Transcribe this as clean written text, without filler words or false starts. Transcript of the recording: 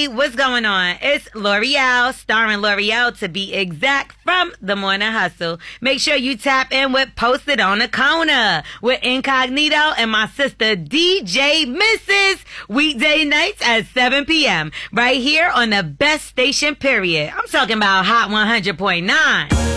what's going on? It's L'Oreal, starring L'Oreal to be exact, from The Morning Hustle. Make sure you tap in with Posted on the Corner with Incognito and my sister DJ Mrs. Weekday nights at 7 p.m. right here on the best station, period. I'm talking about Hot 100.9.